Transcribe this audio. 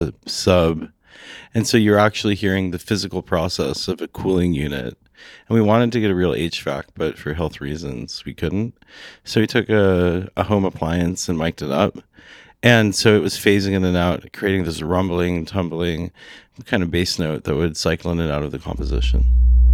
the sub. And so you're actually hearing the physical process of a cooling unit. And we wanted to get a real HVAC, but for health reasons, we couldn't. So we took a home appliance and mic'd it up. And so it was phasing in and out, creating this rumbling, tumbling kind of bass note that would cycle in and out of the composition.